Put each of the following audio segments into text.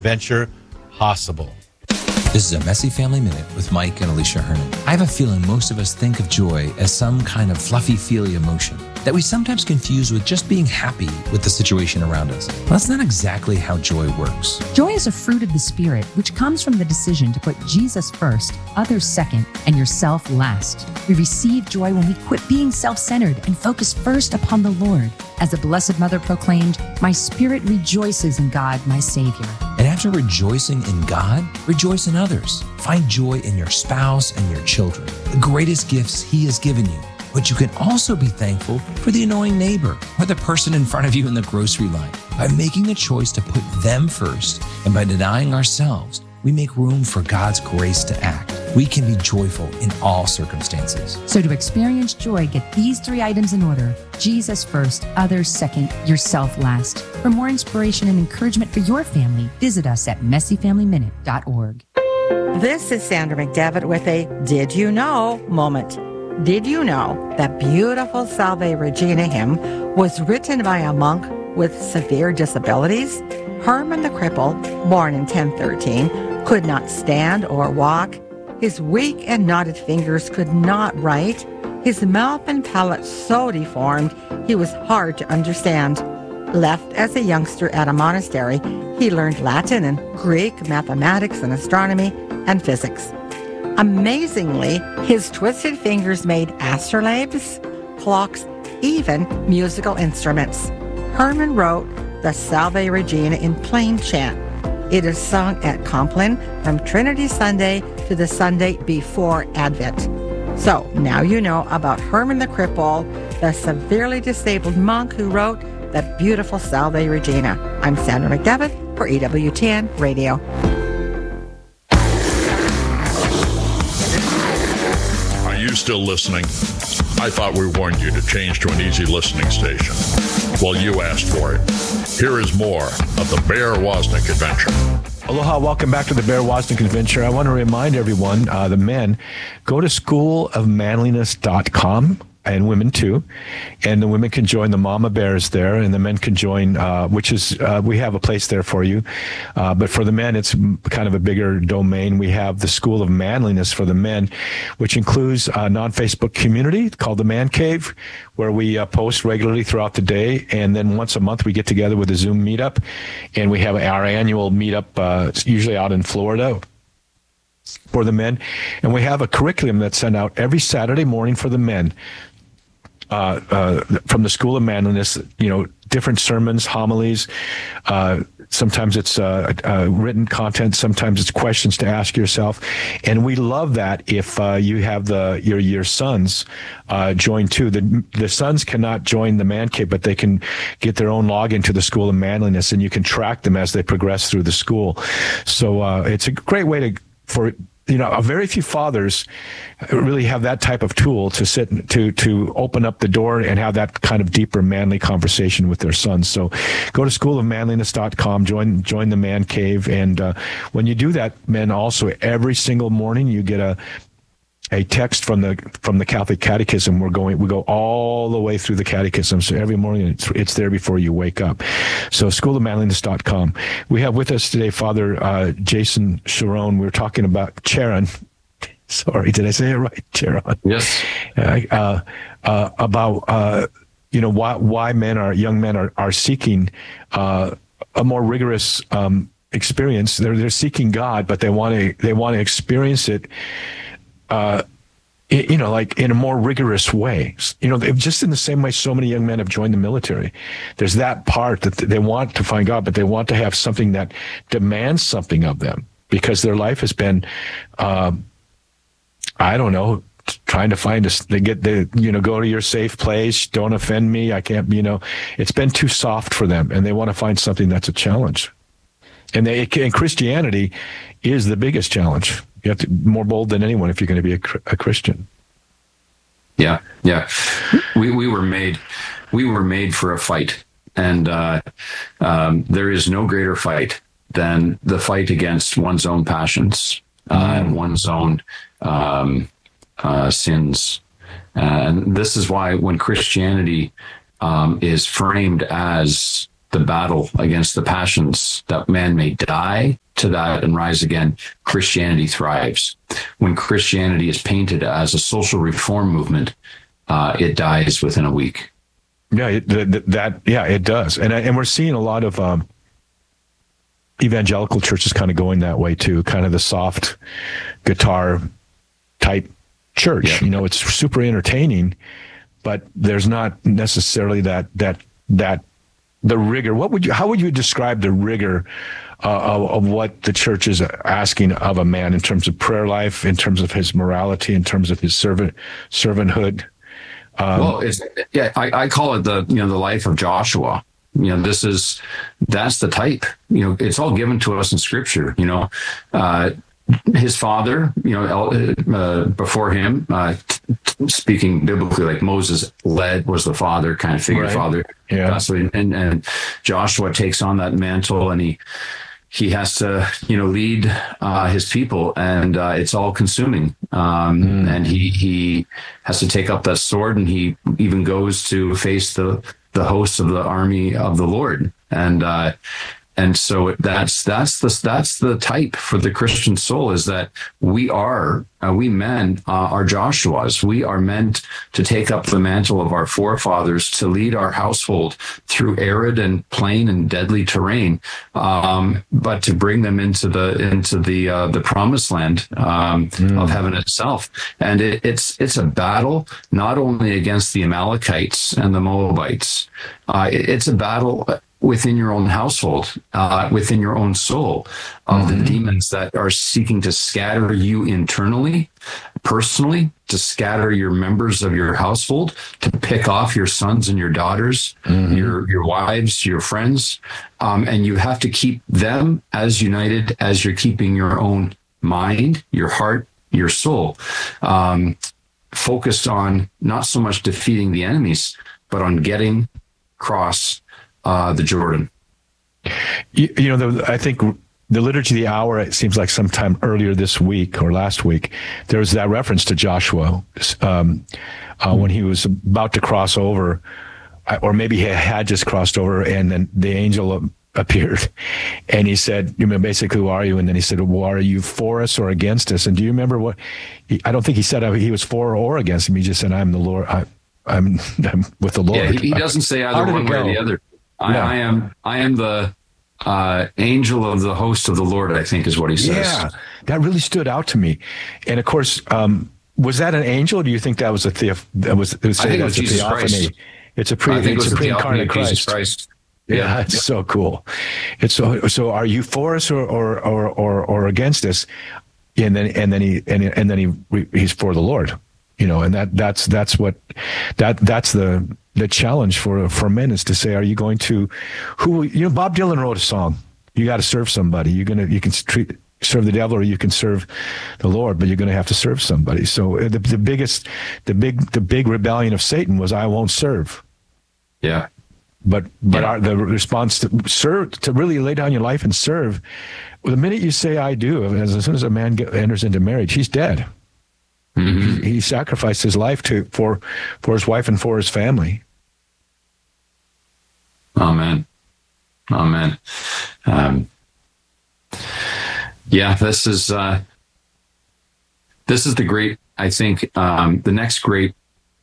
venture possible. This is a Messy Family Minute with Mike and Alicia Herman. I have a feeling most of us think of joy as some kind of fluffy-feely emotion that we sometimes confuse with just being happy with the situation around us. Well, that's not exactly how joy works. Joy is a fruit of the Spirit, which comes from the decision to put Jesus first, others second, and yourself last. We receive joy when we quit being self-centered and focus first upon the Lord. As the Blessed Mother proclaimed, "My spirit rejoices in God, my Savior." And after rejoicing in God, rejoice in others. Find joy in your spouse and your children, the greatest gifts He has given you. But you can also be thankful for the annoying neighbor or the person in front of you in the grocery line. By making the choice to put them first and by denying ourselves, we make room for God's grace to act. We can be joyful in all circumstances. So to experience joy, get these 3 items in order: Jesus first, others second, yourself last. For more inspiration and encouragement for your family, visit us at messyfamilyminute.org. This is Sandra McDevitt with a Did You Know moment. Did you know that beautiful Salve Regina hymn was written by a monk with severe disabilities? Herman the Cripple, born in 1013, could not stand or walk. His weak and knotted fingers could not write. His mouth and palate so deformed, he was hard to understand. Left as a youngster at a monastery, he learned Latin and Greek, mathematics and astronomy, and physics. Amazingly, his twisted fingers made astrolabes, clocks, even musical instruments. Herman wrote the Salve Regina in plain chant. It is sung at Compline from Trinity Sunday to the Sunday before Advent. So now you know about Herman the Cripple, the severely disabled monk who wrote the beautiful Salve Regina. I'm Sandra McDevitt for EWTN Radio. Are you still listening? I thought we warned you to change to an easy listening station. Well, you asked for it. Here is more of the Bear Wozniak Adventure. Aloha, welcome back to the Bear Wozniak Adventure. I want to remind everyone, the men, go to schoolofmanliness.com. And women too, and the women can join the Mama Bears there, and the men can join, which is we have a place there for you. But for the men, it's kind of a bigger domain. We have the School of Manliness for the men, which includes a non-Facebook community called the Man Cave, where we post regularly throughout the day, and then once a month we get together with a Zoom meetup, and we have our annual meetup. It's usually out in Florida for the men, and we have a curriculum that's sent out every Saturday morning for the men. From the School of Manliness, different sermons, homilies. Sometimes it's written content. Sometimes it's questions to ask yourself. And we love that if you have your sons join too. The sons cannot join the Man Cave, but they can get their own login to the School of Manliness, and you can track them as they progress through the school. So it's a great way for very few fathers really have that type of tool to sit to open up the door and have that kind of deeper manly conversation with their sons. So go to schoolofmanliness.com, join the Man Cave, and when you do that, men, also every single morning you get a text from the Catholic Catechism. We go all the way through the Catechism, so every morning it's there before you wake up. So schoolofmanliness.com. We have with us today Father Jason Sharon. We were talking about Charon. Sorry, did I say it right? Charon. Yes. About why young men are seeking a more rigorous experience. They're seeking God, but they want to experience it. Like in a more rigorous way, just in the same way so many young men have joined the military. There's that part that they want to find God, but they want to have something that demands something of them because their life has been, trying to find go to your safe place. Don't offend me. I can't, it's been too soft for them, and they want to find something that's a challenge. And Christianity is the biggest challenge. You have to be more bold than anyone if you're going to be a Christian. Yeah. We were made for a fight, and there is no greater fight than the fight against one's own passions and one's own sins. And this is why when Christianity is framed as the battle against the passions that man may die to that and rise again, Christianity thrives. When Christianity is painted as a social reform movement, it dies within a week. Yeah, it does. And we're seeing a lot of evangelical churches kind of going that way too, kind of the soft guitar type church. Yeah. You know, it's super entertaining, but there's not necessarily that the rigor. How would you describe the rigor of what the church is asking of a man in terms of prayer life, in terms of his morality, in terms of his servanthood? I call it the life of Joshua. You know, that's the type. You know, it's all given to us in Scripture. You know, his father, before him, speaking biblically, like Moses was the father, kind of figure, right. Father. Yeah. And Joshua takes on that mantle, and he has to, lead his people, and it's all consuming. And he has to take up that sword, and he even goes to face the hosts of the army of the Lord. And so that's the type for the Christian soul, is that we men are Joshuas. We are meant to take up the mantle of our forefathers, to lead our household through arid and plain and deadly terrain, but to bring them into the promised land of heaven itself. And it's a battle not only against the Amalekites and the Moabites. It's a battle within your own household, within your own soul, of the demons that are seeking to scatter you internally, personally, to scatter your members of your household, to pick off your sons and your daughters, your wives, your friends. And you have to keep them as united as you're keeping your own mind, your heart, your soul, focused on not so much defeating the enemies, but on getting across the Jordan. I think the Liturgy of the Hour, it seems like sometime earlier this week or last week, there was that reference to Joshua when he was about to cross over, or maybe he had just crossed over, and then the angel appeared, and he said, basically, who are you? And then he said, well, are you for us or against us? And do you remember what? I don't think he said he was for or against him. He just said, I'm the Lord. I'm with the Lord. Yeah, he doesn't say either one way or the other. I am the angel of the host of the Lord, I think is what he says. Yeah, that really stood out to me. And of course, was that an angel? Or do you think that was a Jesus Christ. It's a pre-incarnate Christ. Yeah, it's so cool. It's so. Are you for us or against us? And then he's for the Lord. And that's the challenge for men, is to say, are you going to, Bob Dylan wrote a song, you got to serve somebody. You can serve the devil, or you can serve the Lord, but you're going to have to serve somebody. So the big rebellion of Satan was, I won't serve. Yeah. But the response to serve, to really lay down your life and serve, the minute you say I do, as soon as a man enters into marriage, he's dead. Mm-hmm. He sacrificed his life for his wife and for his family. Amen. This is the great, I think, the next great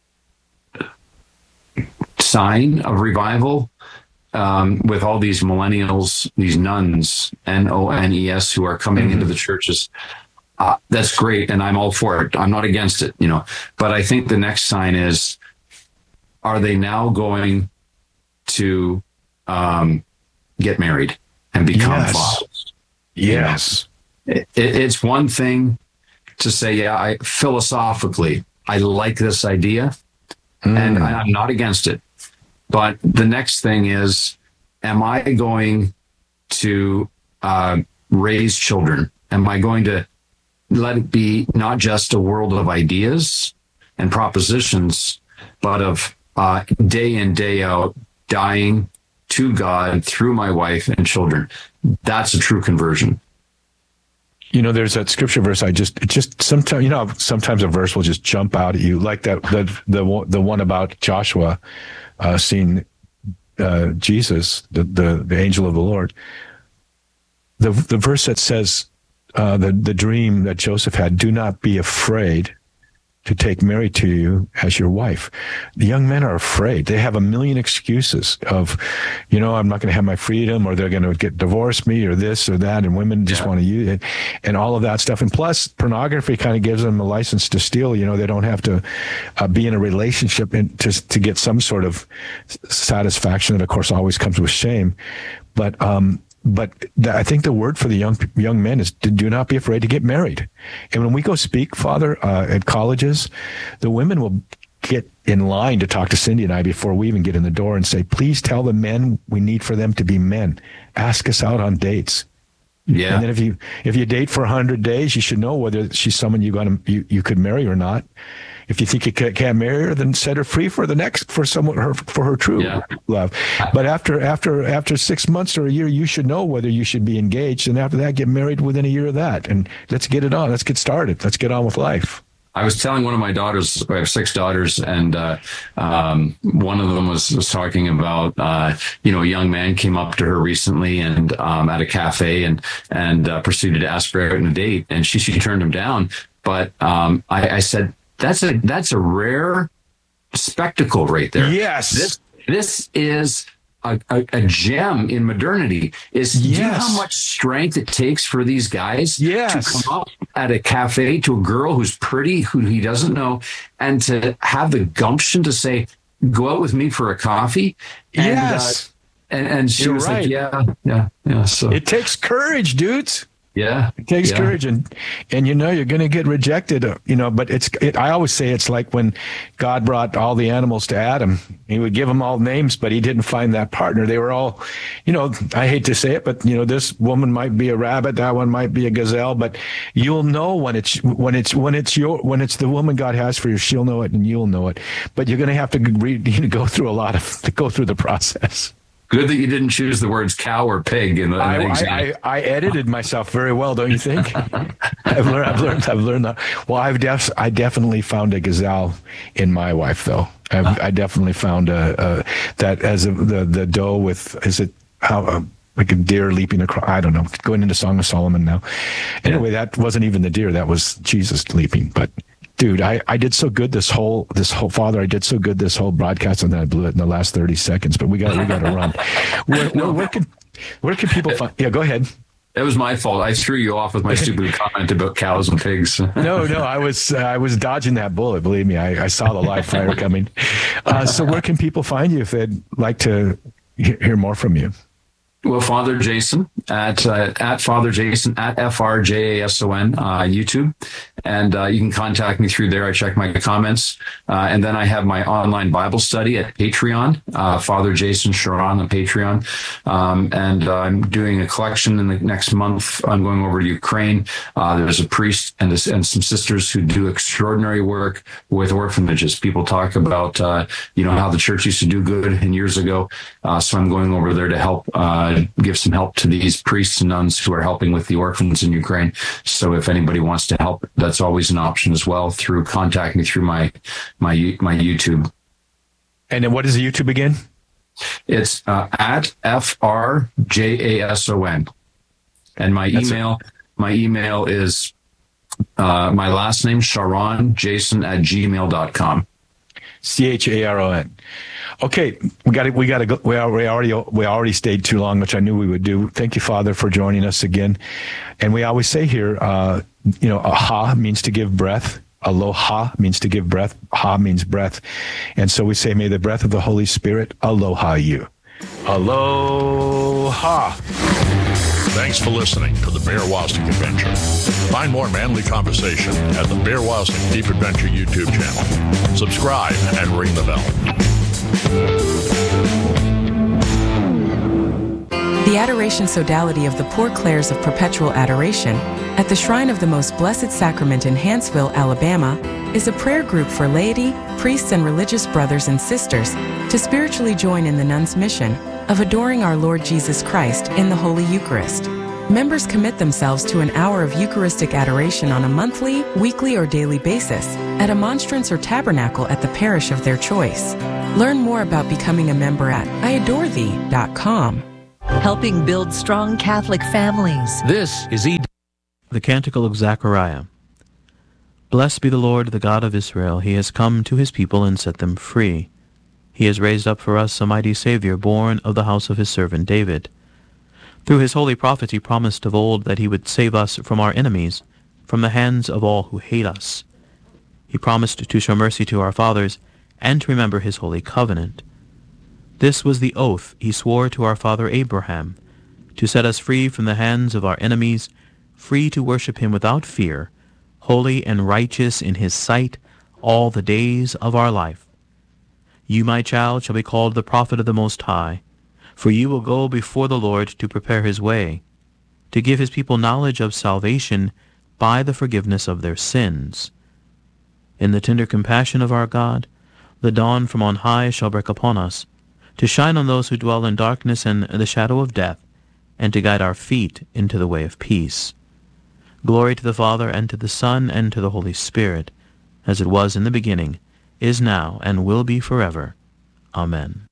sign of revival, with all these millennials, these nuns, NONES, who are coming into the churches. That's great, and I'm all for it. I'm not against it, But I think the next sign is, are they now going to get married and become fathers? Yes. It's one thing to say, philosophically, I like this idea, and I'm not against it. But the next thing is, am I going to raise children? Am I going to let it be not just a world of ideas and propositions, but of day in, day out, dying to God through my wife and children? That's a true conversion. There's that scripture verse. Sometimes a verse will just jump out at you, like that the one about Joshua seeing Jesus, the angel of the Lord, the verse that says, the dream that Joseph had, do not be afraid to take Mary to you as your wife. The young men are afraid. They have a million excuses of, I'm not going to have my freedom, or they're going to divorce me, or this or that, and women just want to use it, and all of that stuff. And plus, pornography kind of gives them a license to steal. They don't have to be in a relationship to get some sort of satisfaction that, of course, always comes with shame. But I think the word for the young men is to do not be afraid to get married. And when we go speak, Father, at colleges, the women will get in line to talk to Cindy and I before we even get in the door and say, please tell the men we need for them to be men. Ask us out on dates. Yeah. And then if you date for 100 days, you should know whether she's someone you could marry or not. If you think you can't marry her, then set her free for her true love. But after 6 months or a year, you should know whether you should be engaged. And after that, get married within a year of that. And let's get it on. Let's get started. Let's get on with life. I was telling one of my daughters, I have 6 daughters, and one of them was talking about, a young man came up to her recently and at a cafe and proceeded to ask her out on a date, and she turned him down. But I said, that's a rare spectacle right there. Yes. This is a gem in modernity. Do you know how much strength it takes for these guys to come up at a cafe to a girl who's pretty, who he doesn't know, and to have the gumption to say, go out with me for a coffee? And she was like, yeah. So it takes courage, dudes. Yeah. It takes courage, and you're going to get rejected, but I always say it's like when God brought all the animals to Adam. He would give them all names, but he didn't find that partner. They were all, I hate to say it, but this woman might be a rabbit, that one might be a gazelle, but you'll know when it's the woman God has for you. She'll know it and you'll know it. But you're going to have to go through the process. Good that you didn't choose the words cow or pig in the example. I edited myself very well, don't you think? I've learned that. Well, I definitely found a gazelle in my wife, though. I definitely found that as the doe with, is it how like a deer leaping across? I don't know. Going into Song of Solomon now. Anyway, that wasn't even the deer. That was Jesus leaping. But dude, I did so good this whole Father. I did so good this whole broadcast, and then I blew it in the last 30 seconds. But we got to run. Where can people find? Yeah, go ahead. It was my fault. I threw you off with my stupid comment about cows and pigs. No, I was dodging that bullet. Believe me, I saw the live fire coming. So where can people find you if they'd like to hear more from you? Well, Father Jason at Father Jason at FRJASON YouTube, and you can contact me through there. I check my comments, and then I have my online Bible study at Patreon, Father Jason Sharon on Patreon, and I'm doing a collection in the next month. I'm going over to Ukraine. There's a priest and some sisters who do extraordinary work with orphanages. People talk about how the church used to do good in years ago, so I'm going over there to help. Give some help to these priests and nuns who are helping with the orphans in Ukraine. So if anybody wants to help, that's always an option as well through contacting me through my YouTube. And then what is the YouTube again? It's at FRJASON. And my email is my last name, Sharon Jason @gmail.com. CHARON. Okay, we got to go. We already stayed too long, which I knew we would do. Thank you, Father, for joining us again. And we always say here, aha means to give breath. Aloha means to give breath. Ha means breath. And so we say, may the breath of the Holy Spirit aloha you. Aloha. Thanks for listening to the Bear Wozniak Adventure. Find more manly conversation at the Bear Wozniak Deep Adventure YouTube channel. Subscribe and ring the bell. The Adoration Sodality of the Poor Clares of Perpetual Adoration at the Shrine of the Most Blessed Sacrament in Hanceville, Alabama, is a prayer group for laity, priests, and religious brothers and sisters to spiritually join in the nuns' mission of adoring our Lord Jesus Christ in the Holy Eucharist. Members commit themselves to an hour of Eucharistic adoration on a monthly, weekly, or daily basis at a monstrance or tabernacle at the parish of their choice. Learn more about becoming a member at IAdoreThee.com. Helping build strong Catholic families. This is The Canticle of Zechariah. Blessed be the Lord, the God of Israel. He has come to his people and set them free. He has raised up for us a mighty Savior, born of the house of his servant David. Through his holy prophets he promised of old that he would save us from our enemies, from the hands of all who hate us. He promised to show mercy to our fathers and to remember his holy covenant. This was the oath he swore to our father Abraham, to set us free from the hands of our enemies, free to worship him without fear, holy and righteous in his sight all the days of our life. You, my child, shall be called the prophet of the Most High, for you will go before the Lord to prepare his way, to give his people knowledge of salvation by the forgiveness of their sins. In the tender compassion of our God, the dawn from on high shall break upon us, to shine on those who dwell in darkness and the shadow of death, and to guide our feet into the way of peace. Glory to the Father, and to the Son, and to the Holy Spirit, as it was in the beginning, is now, and will be forever. Amen.